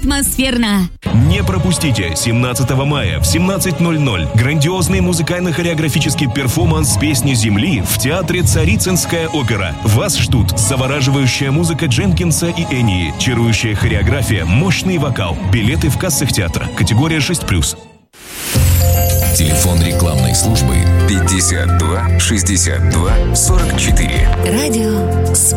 атмосферно. Не пропустите 17 мая в 17:00 грандиозный музыкально-хореографический перформанс «Песни земли» в театре «Царицынская опера». Вас ждут завораживающая музыка Дженкинса и Энии, чарующая хореография, мощный вокал. Билеты в кассах театра. Категория 6+. Телефон рекламной службы 52 62 44. Радио